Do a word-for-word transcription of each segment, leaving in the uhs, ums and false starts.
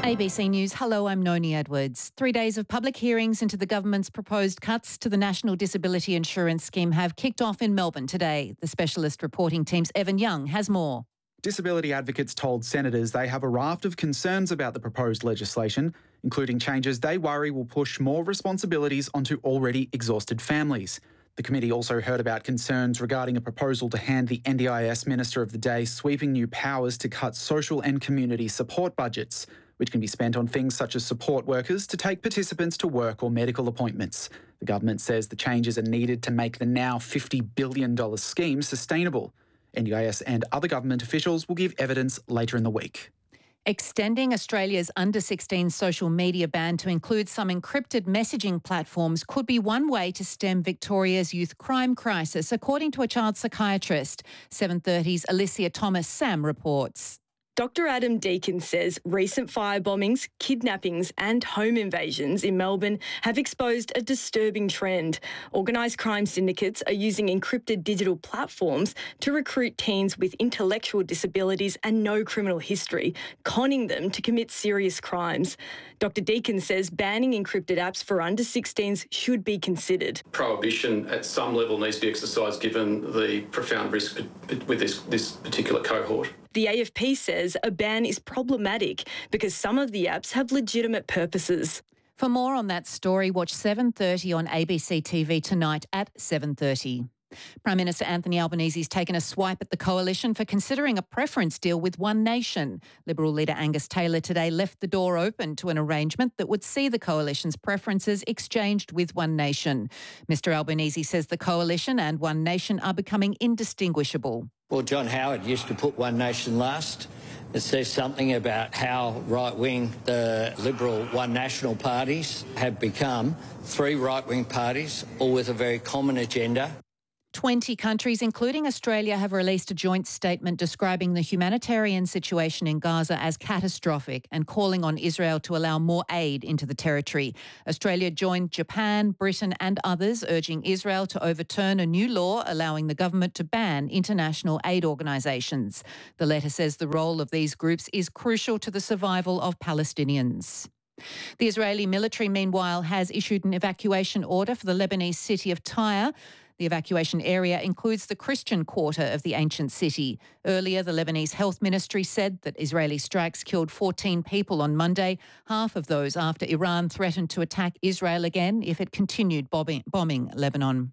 A B C News, hello, I'm Noni Edwards. Three days of public hearings into the government's proposed cuts to the National Disability Insurance Scheme have kicked off in Melbourne today. The specialist reporting team's Evan Young has more. Disability advocates told senators they have a raft of concerns about the proposed legislation, including changes they worry will push more responsibilities onto already exhausted families. The committee also heard about concerns regarding a proposal to hand the N D I S Minister of the Day sweeping new powers to cut social and community support budgets, which can be spent on things such as support workers to take participants to work or medical appointments. The government says the changes are needed to make the now fifty billion dollars scheme sustainable. N D I S and other government officials will give evidence later in the week. Extending Australia's under sixteen social media ban to include some encrypted messaging platforms could be one way to stem Victoria's youth crime crisis, according to a child psychiatrist. seven thirty's Alicia Thomas-Sam reports. Doctor Adam Deakin says recent fire bombings, kidnappings and home invasions in Melbourne have exposed a disturbing trend. Organised crime syndicates are using encrypted digital platforms to recruit teens with intellectual disabilities and no criminal history, conning them to commit serious crimes. Doctor Deakin says banning encrypted apps for under sixteens should be considered. Prohibition at some level needs to be exercised given the profound risk with this, this particular cohort. The A F P says a ban is problematic because some of the apps have legitimate purposes. For more on that story, watch seven thirty on A B C T V tonight at seven thirty. Prime Minister Anthony Albanese has taken a swipe at the coalition for considering a preference deal with One Nation. Liberal leader Angus Taylor today left the door open to an arrangement that would see the coalition's preferences exchanged with One Nation. Mister Albanese says the coalition and One Nation are becoming indistinguishable. Well, John Howard used to put One Nation last. It says something about how right-wing the Liberal One National parties have become. Three right-wing parties, all with a very common agenda. twenty countries, including Australia, have released a joint statement describing the humanitarian situation in Gaza as catastrophic and calling on Israel to allow more aid into the territory. Australia joined Japan, Britain and others, urging Israel to overturn a new law allowing the government to ban international aid organisations. The letter says the role of these groups is crucial to the survival of Palestinians. The Israeli military, meanwhile, has issued an evacuation order for the Lebanese city of Tyre. The evacuation area includes the Christian quarter of the ancient city. Earlier, the Lebanese Health Ministry said that Israeli strikes killed fourteen people on Monday, half of those after Iran threatened to attack Israel again if it continued bombing, bombing Lebanon.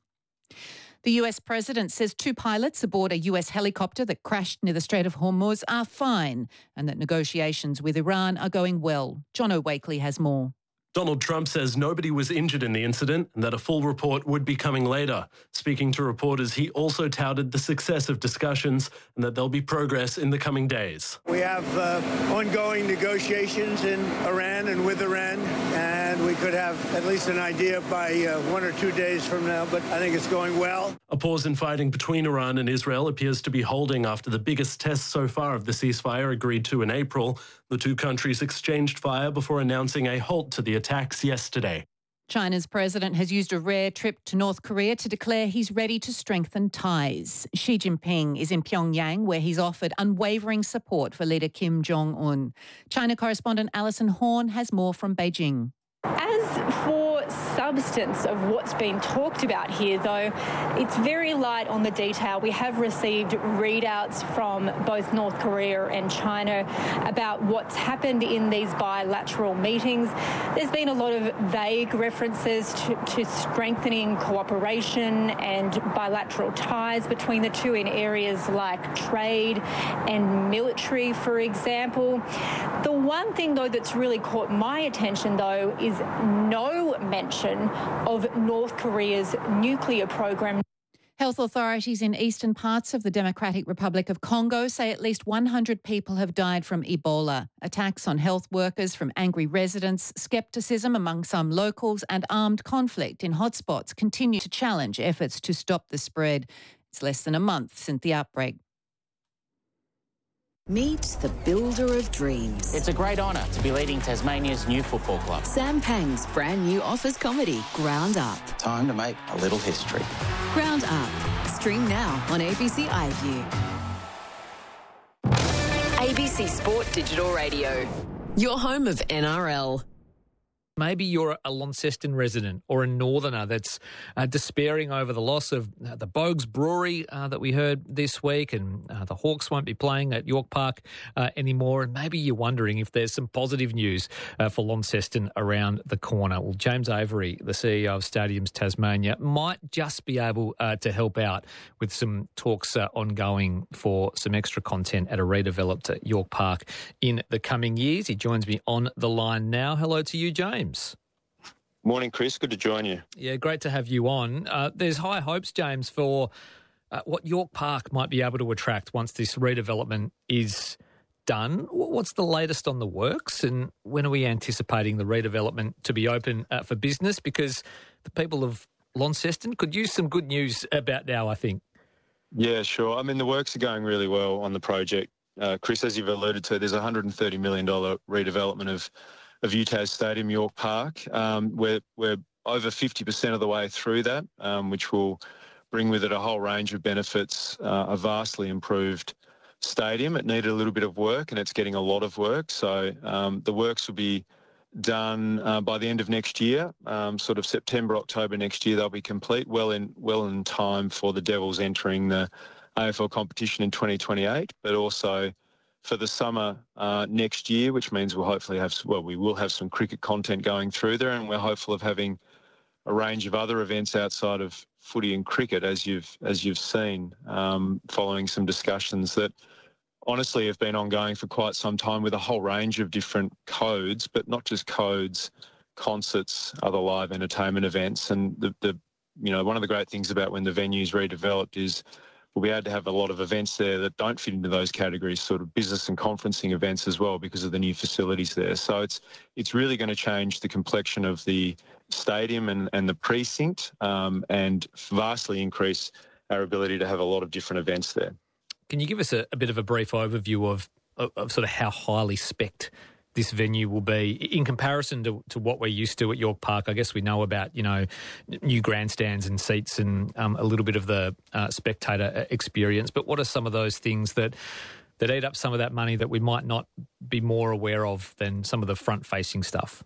The U S president says two pilots aboard a U S helicopter that crashed near the Strait of Hormuz are fine and that negotiations with Iran are going well. John O'Wakely has more. Donald Trump says nobody was injured in the incident and that a full report would be coming later. Speaking to reporters, he also touted the success of discussions and that there'll be progress in the coming days. We have uh, ongoing negotiations in Iran and with Iran, and we could have at least an idea by uh, one or two days from now, but I think it's going well. A pause in fighting between Iran and Israel appears to be holding after the biggest test so far of the ceasefire agreed to in April. The two countries exchanged fire before announcing a halt to the attacks yesterday. China's president has used a rare trip to North Korea to declare he's ready to strengthen ties. Xi Jinping is in Pyongyang, where he's offered unwavering support for leader Kim Jong-un. China correspondent Alison Horn has more from Beijing. As for substance of what's been talked about here, though, it's very light on the detail. We have received readouts from both North Korea and China about what's happened in these bilateral meetings. There's been a lot of vague references to, to strengthening cooperation and bilateral ties between the two in areas like trade and military, for example. The one thing, though, that's really caught my attention, though, is no mention of North Korea's nuclear program. Health authorities in eastern parts of the Democratic Republic of Congo say at least one hundred people have died from Ebola. Attacks on health workers from angry residents, scepticism among some locals and armed conflict in hotspots continue to challenge efforts to stop the spread. It's less than a month since the outbreak. Meet the builder of dreams. It's a great honour to be leading Tasmania's new football club. Sam Pang's brand new office comedy, Ground Up. Time to make a little history. Ground Up. Stream now on A B C iView. A B C Sport Digital Radio. your home of N R L. Maybe you're a Launceston resident or a northerner that's uh, despairing over the loss of uh, the Bogues Brewery uh, that we heard this week, and uh, the Hawks won't be playing at York Park uh, anymore. And maybe you're wondering if there's some positive news uh, for Launceston around the corner. Well, James Avery, the C E O of Stadiums Tasmania, might just be able uh, to help out with some talks uh, ongoing for some extra content at a redeveloped York Park in the coming years. He joins me on the line now. Hello to you, James. Morning, Chris. Good to join you. Yeah, great to have you on. Uh, there's high hopes, James, for uh, what York Park might be able to attract once this redevelopment is done. What's the latest on the works, and when are we anticipating the redevelopment to be open uh, for business? Because the people of Launceston could use some good news about now, I think. Yeah, sure. I mean, the works are going really well on the project. Uh, Chris, as you've alluded to, there's a one hundred thirty million dollars redevelopment of of U T A S Stadium, York Park. Um, we're, we're over fifty percent of the way through that, um, which will bring with it a whole range of benefits, uh, a vastly improved stadium. It needed a little bit of work, and it's getting a lot of work. So um, the works will be done uh, by the end of next year, um, sort of September, October next year. They'll be complete, well in well in time for the Devils entering the A F L competition in twenty twenty-eight, but also for the summer uh, next year, which means we'll hopefully have, well, we will have some cricket content going through there, and we're hopeful of having a range of other events outside of footy and cricket, as you've as you've seen, um, following some discussions that honestly have been ongoing for quite some time with a whole range of different codes, but not just codes, concerts, other live entertainment events. And the, the you know, one of the great things about when the venue's redeveloped is we'll be able to have a lot of events there that don't fit into those categories, sort of business and conferencing events as well, because of the new facilities there. So it's it's really going to change the complexion of the stadium and, and the precinct, um, and vastly increase our ability to have a lot of different events there. Can you give us a, a bit of a brief overview of, of, of sort of how highly spec'd this venue will be in comparison to, to what we're used to at York Park? I guess we know about, you know, new grandstands and seats and um, a little bit of the uh, spectator experience. But what are some of those things that that eat up some of that money that we might not be more aware of than some of the front-facing stuff?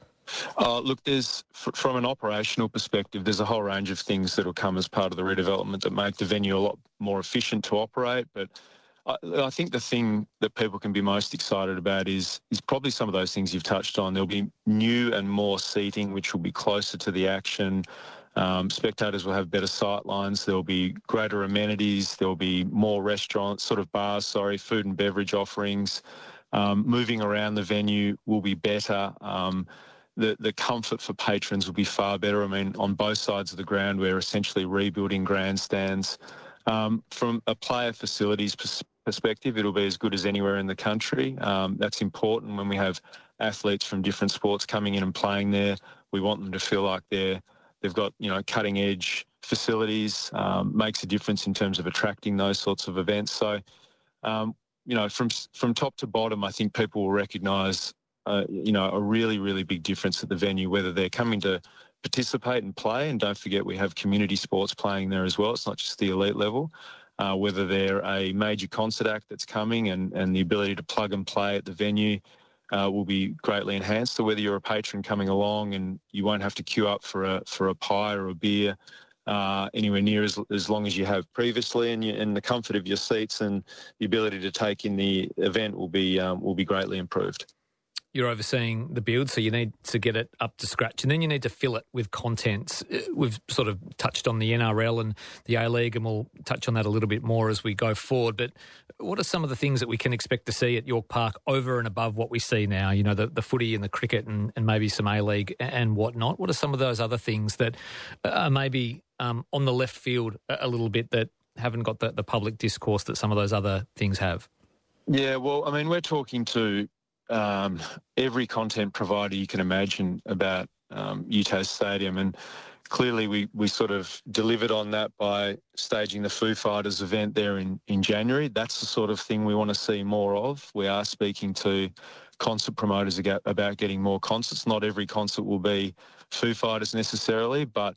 Uh, look, there's f- from an operational perspective, there's a whole range of things that will come as part of the redevelopment that make the venue a lot more efficient to operate. But I, I think the thing that people can be most excited about is is probably some of those things you've touched on. There'll be new and more seating, which will be closer to the action. Um, spectators will have better sight lines. There'll be greater amenities. There'll be more restaurants, sort of bars, sorry, food and beverage offerings. Um, moving around the venue will be better. Um, the, the comfort for patrons will be far better. I mean, on both sides of the ground, we're essentially rebuilding grandstands. Um, from a player facilities perspective, perspective, it'll be as good as anywhere in the country. Um, that's important when we have athletes from different sports coming in and playing there. We want them to feel like they're, they've got, you know, cutting edge facilities, um, makes a difference in terms of attracting those sorts of events. So, um, you know, from from top to bottom, I think people will recognise, uh, you know, a really, really big difference at the venue, whether they're coming to participate and play. And don't forget, we have community sports playing there as well. It's not just the elite level. Uh, whether they're a major concert act that's coming and, and the ability to plug and play at the venue uh, will be greatly enhanced. So whether you're a patron coming along and you won't have to queue up for a for a pie or a beer uh, anywhere near as, as long as you have previously, and, you, and the comfort of your seats and the ability to take in the event will be um, will be greatly improved. You're overseeing the build, so you need to get it up to scratch, and then you need to fill it with content. We've sort of touched on the N R L and the A-League, and we'll touch on that a little bit more as we go forward. But what are some of the things that we can expect to see at York Park over and above what we see now? You know, the, the footy and the cricket and, and maybe some A-League and whatnot. What are some of those other things that are maybe um, on the left field a little bit that haven't got the, the public discourse that some of those other things have? Yeah, well, I mean, we're talking to Um, every content provider you can imagine about um, U T A S Stadium, and clearly we, we sort of delivered on that by staging the Foo Fighters event there in, in January. That's the sort of thing we want to see more of. We are speaking to concert promoters about getting more concerts. Not every concert will be Foo Fighters necessarily, but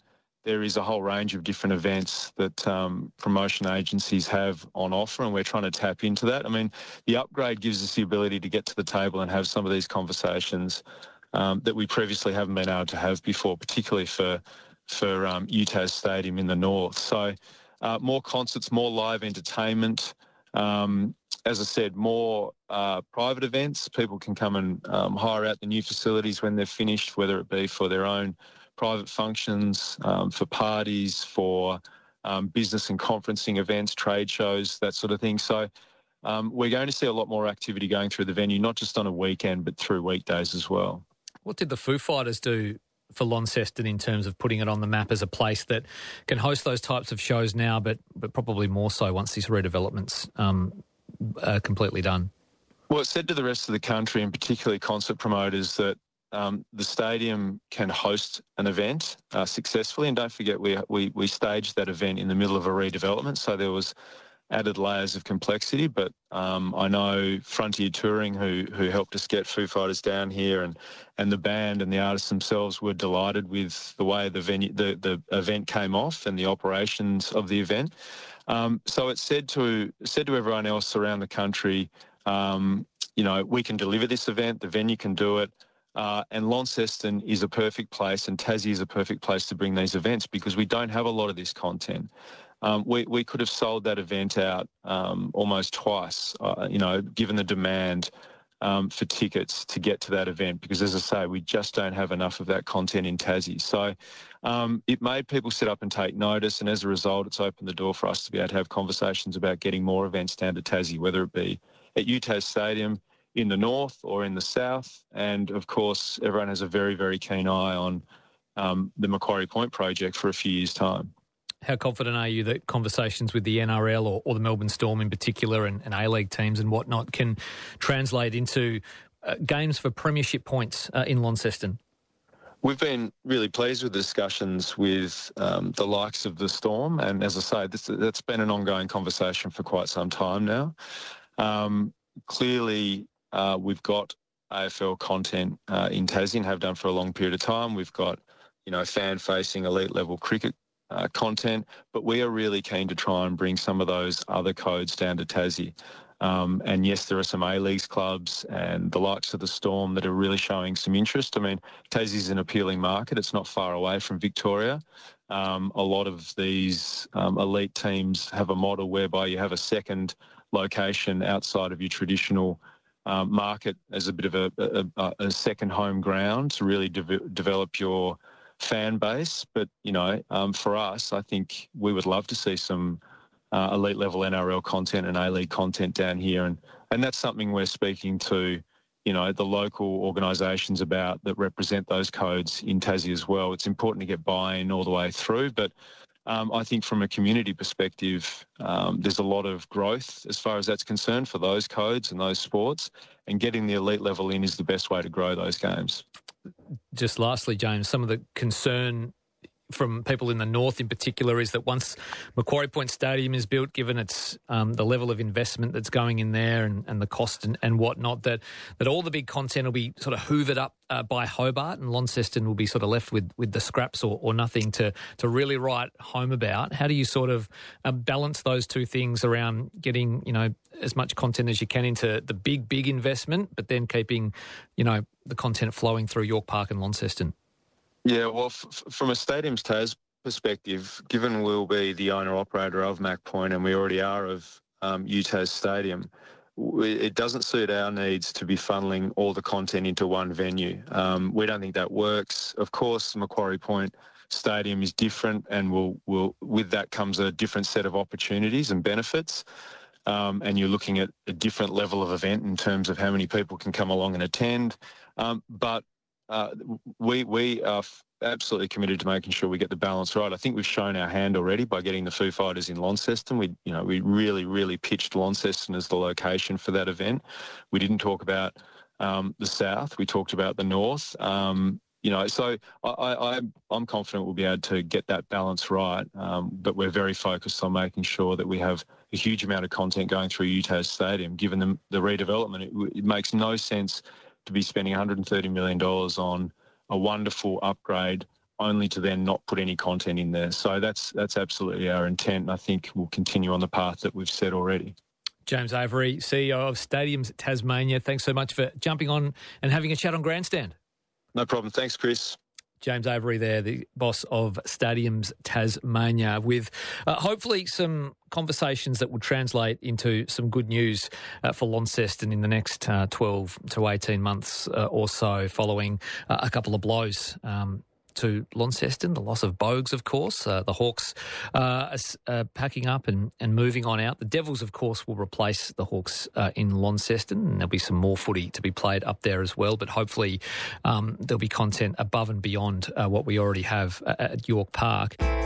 there is a whole range of different events that um, promotion agencies have on offer, and we're trying to tap into that. I mean, the upgrade gives us the ability to get to the table and have some of these conversations um, that we previously haven't been able to have before, particularly for for um, U T A S Stadium in the north. So uh, more concerts, more live entertainment. Um, as I said, more uh, private events. People can come and um, hire out the new facilities when they're finished, whether it be for their own private functions, um, for parties, for um, business and conferencing events, trade shows, that sort of thing. So um, we're going to see a lot more activity going through the venue, not just on a weekend, but through weekdays as well. What did the Foo Fighters do for Launceston in terms of putting it on the map as a place that can host those types of shows now, but but probably more so once these redevelopments um, are completely done? Well, it said to the rest of the country, and particularly concert promoters, that um, the stadium can host an event uh, successfully. And don't forget, we, we we staged that event in the middle of a redevelopment, so there was added layers of complexity. But um, I know Frontier Touring, who who helped us get Foo Fighters down here, and and the band and the artists themselves were delighted with the way the venue, the the event came off and the operations of the event. Um, so it said to said to everyone else around the country, um, you know, we can deliver this event, the venue can do it. Uh, and Launceston is a perfect place, and Tassie is a perfect place to bring these events, because we don't have a lot of this content. Um, we, we could have sold that event out um, almost twice, uh, you know, given the demand um, for tickets to get to that event, because, as I say, we just don't have enough of that content in Tassie. So um, it made people sit up and take notice, and as a result, it's opened the door for us to be able to have conversations about getting more events down to Tassie, whether it be at U T A S Stadium in the north or in the south. And, of course, everyone has a very, very keen eye on um, the Macquarie Point project for a few years' time. How confident are you that conversations with the N R L or, or the Melbourne Storm in particular, and, and A-League teams and whatnot, can translate into uh, games for premiership points uh, in Launceston? We've been really pleased with the discussions with um, the likes of the Storm, and as I say, this, that's been an ongoing conversation for quite some time now. Um, clearly, uh, we've got A F L content uh, in Tassie and have done for a long period of time. We've got, you know, fan-facing elite-level cricket Uh, content, but we are really keen to try and bring some of those other codes down to Tassie. Um, and yes, there are some A-Leagues clubs and the likes of the Storm that are really showing some interest. I mean, Tassie's an appealing market. It's not far away from Victoria. Um, a lot of these um, elite teams have a model whereby you have a second location outside of your traditional um, market as a bit of a, a, a second home ground to really de- develop your fan base. But, you know, um, for us, I think we would love to see some uh, elite level N R L content and A-League content down here. And, and that's something we're speaking to, you know, the local organisations about that represent those codes in Tassie as well. It's important to get buy-in all the way through. But um, I think from a community perspective, um, there's a lot of growth as far as that's concerned for those codes and those sports. And getting the elite level in is the best way to grow those games. Just lastly, James, some of the concern from people in the north in particular is that once Macquarie Point Stadium is built, given its um, the level of investment that's going in there and, and the cost and, and whatnot, that that all the big content will be sort of hoovered up uh, by Hobart, and Launceston will be sort of left with, with the scraps or, or nothing to to really write home about. How do you sort of uh, balance those two things around getting, you know, as much content as you can into the big, big investment, but then keeping, you know, the content flowing through York Park and Launceston? Yeah, well, f- from a Stadiums Tas perspective, given we'll be the owner-operator of Mac Point, and we already are of um, U T A S Stadium, we, it doesn't suit our needs to be funneling all the content into one venue. Um, we don't think that works. Of course, Macquarie Point Stadium is different, and we'll, we'll, with that comes a different set of opportunities and benefits. Um, and you're looking at a different level of event in terms of how many people can come along and attend. Um, but Uh, we we are f- absolutely committed to making sure we get the balance right. I think we've shown our hand already by getting the Foo Fighters in Launceston. We you know we really really pitched Launceston as the location for that event. We didn't talk about um, the south. We talked about the north. Um, you know, so I, I I'm confident we'll be able to get that balance right. Um, but we're very focused on making sure that we have a huge amount of content going through U T A S Stadium. Given the, the redevelopment, it, it makes no sense to be spending one hundred thirty million dollars on a wonderful upgrade only to then not put any content in there. So that's that's absolutely our intent, and I think we'll continue on the path that we've set already. James Avery, C E O of Stadiums Tasmania, thanks so much for jumping on and having a chat on Grandstand. No problem. Thanks, Chris. James Avery there, the boss of Stadiums Tasmania, with uh, hopefully some conversations that will translate into some good news uh, for Launceston in the next uh, twelve to eighteen months uh, or so, following uh, a couple of blows um, to Launceston, the loss of Bogues, of course. Uh, the Hawks uh, are uh, packing up and, and moving on out. The Devils, of course, will replace the Hawks uh, in Launceston, and there'll be some more footy to be played up there as well. But hopefully um, there'll be content above and beyond uh, what we already have at York Park.